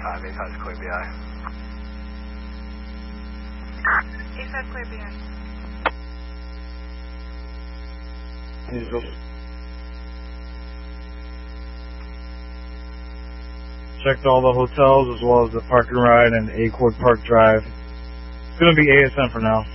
A5 is clear BI. A5 clear BI. Angels. Checked all the hotels as well as the park and ride and Acorn Park Drive. It's going to be ASM for now.